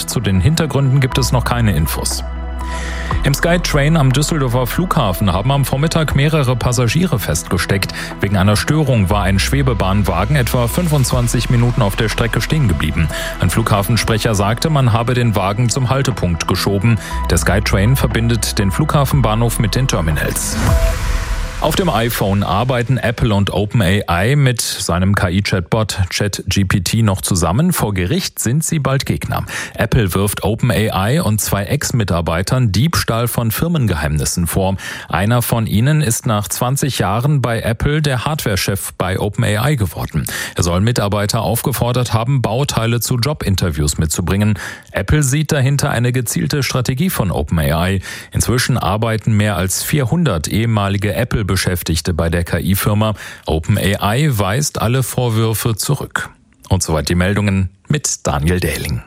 Zu den Hintergründen gibt es noch keine Infos. Im Skytrain am Düsseldorfer Flughafen haben am Vormittag mehrere Passagiere festgesteckt. Wegen einer Störung war ein Schwebebahnwagen etwa 25 Minuten auf der Strecke stehen geblieben. Ein Flughafensprecher sagte, man habe den Wagen zum Haltepunkt geschoben. Der Skytrain verbindet den Flughafenbahnhof mit den Terminals. Auf dem iPhone arbeiten Apple und OpenAI mit seinem KI-Chatbot ChatGPT noch zusammen. Vor Gericht sind sie bald Gegner. Apple wirft OpenAI und 2 Ex-Mitarbeitern Diebstahl von Firmengeheimnissen vor. Einer von ihnen ist nach 20 Jahren bei Apple der Hardware-Chef bei OpenAI geworden. Er soll Mitarbeiter aufgefordert haben, Bauteile zu Jobinterviews mitzubringen. Apple sieht dahinter eine gezielte Strategie von OpenAI. Inzwischen arbeiten mehr als 400 ehemalige Apple-Beschäftigte bei der KI-Firma. OpenAI weist alle Vorwürfe zurück. Und soweit die Meldungen mit Daniel Dehling.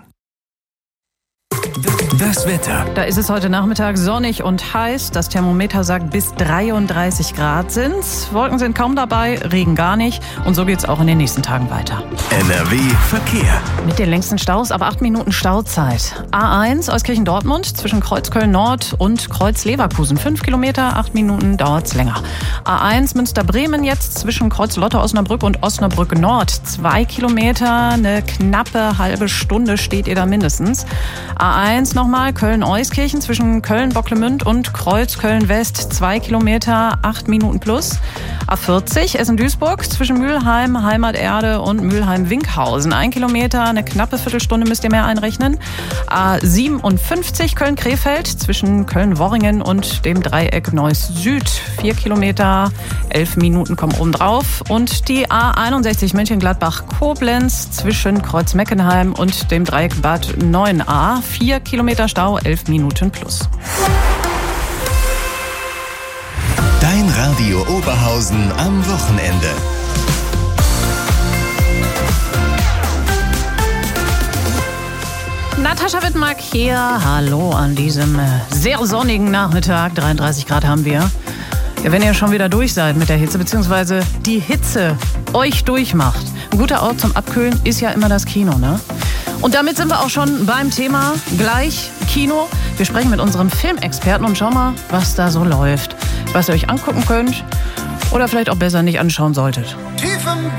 Das Wetter. Da ist es heute Nachmittag sonnig und heiß. Das Thermometer sagt, bis 33 Grad sind's. Wolken sind kaum dabei, Regen gar nicht. Und so geht's auch in den nächsten Tagen weiter. NRW Verkehr. Mit den längsten Staus ab 8 Minuten Stauzeit. A1 Euskirchen-Dortmund zwischen Kreuzköln-Nord und Kreuz-Leverkusen. 5 Kilometer, 8 Minuten dauert's länger. A1 Münster-Bremen jetzt zwischen Kreuz-Lotte-Osnabrück und Osnabrück-Nord. 2 Kilometer, eine knappe halbe Stunde steht ihr da mindestens. A1 nochmal Köln-Euskirchen zwischen Köln-Bocklemünd und Kreuz-Köln-West. 2 Kilometer, 8 Minuten plus. A40 Essen-Duisburg zwischen Mülheim, Heimaterde und Mülheim-Winkhausen. 1 Kilometer, eine knappe Viertelstunde müsst ihr mehr einrechnen. A57 Köln-Krefeld zwischen Köln-Worringen und dem Dreieck Neuss Süd. 4 Kilometer, 11 Minuten kommen obendrauf. Und die A61 Mönchengladbach-Koblenz zwischen Kreuz-Meckenheim und dem Dreieck Bad 9a. 4 Kilometer Stau, 11 Minuten plus. Dein Radio Oberhausen am Wochenende. Natascha Wittmark hier. Hallo an diesem sehr sonnigen Nachmittag. 33 Grad haben wir. Ja, wenn ihr schon wieder durch seid mit der Hitze, beziehungsweise die Hitze euch durchmacht. Ein guter Ort zum Abkühlen ist ja immer das Kino, ne? Und damit sind wir auch schon beim Thema gleich Kino. Wir sprechen mit unserem Filmexperten und schauen mal, was da so läuft. Was ihr euch angucken könnt oder vielleicht auch besser nicht anschauen solltet.